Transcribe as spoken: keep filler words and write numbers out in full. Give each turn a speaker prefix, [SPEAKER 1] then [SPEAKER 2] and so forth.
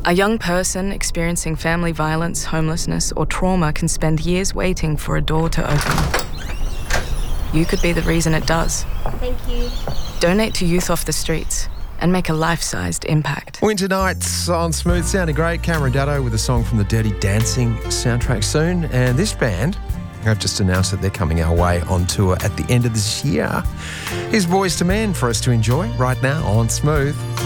[SPEAKER 1] A young person experiencing family violence, homelessness, or trauma can spend years waiting for a door to open. You could be the reason it does.
[SPEAKER 2] Thank you.
[SPEAKER 1] Donate to Youth Off the Streets and make a life-sized impact.
[SPEAKER 3] Winter Nights on Smooth, sounding great. Cameron Daddo with a song from the Dirty Dancing soundtrack soon. And this band have just announced that they're coming our way on tour at the end of this year. Here's Boys to Men for us to enjoy right now on Smooth.